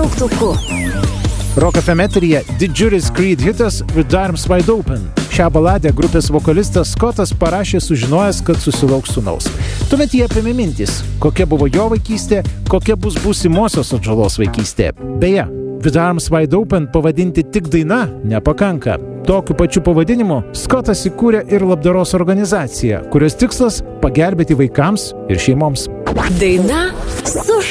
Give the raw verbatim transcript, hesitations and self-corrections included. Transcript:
šauktuku. Rock F M eteryje The Judas Creed hitas With Arms Wide Open. Šią baladę grupės vokalistas Scottas parašė sužinojęs, kad susilauks sūnaus. Tuomet jie apėmė mintis, kokia buvo jo vaikystė, kokia bus būsimosios atžalos vaikystė. Beje, With Arms Wide Open pavadinti tik daina nepakanka. Tokiu pačiu pavadinimu Scottas įkūrė ir labdaros organizaciją, kurios tikslas pagelbėti vaikams ir šeimoms. Daina